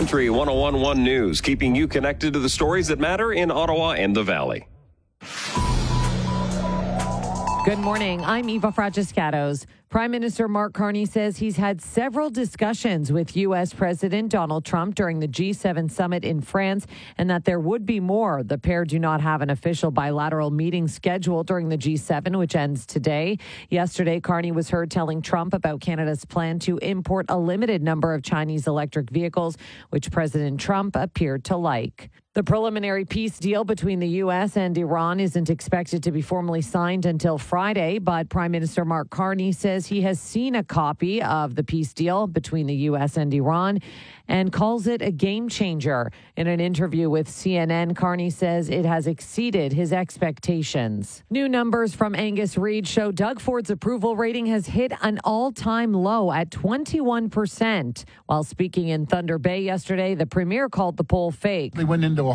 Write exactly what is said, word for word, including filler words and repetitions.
Country one oh one point one News, keeping you connected to the stories that matter in Ottawa and the Valley. Good morning. I'm Eva Fragiscatos. Prime Minister Mark Carney says he's had several discussions with U S. President Donald Trump during the G seven summit in France, and that there would be more. The pair do not have an official bilateral meeting scheduled during the G seven, which ends today. Yesterday, Carney was heard telling Trump about Canada's plan to import a limited number of Chinese electric vehicles, which President Trump appeared to like. The preliminary peace deal between the U S and Iran isn't expected to be formally signed until Friday, but Prime Minister Mark Carney says he has seen a copy of the peace deal between the U S and Iran and calls it a game changer. In an interview with C N N, Carney says it has exceeded his expectations. New numbers from Angus Reid show Doug Ford's approval rating has hit an all-time low at twenty-one percent. While speaking in Thunder Bay yesterday, the premier called the poll fake. They went into a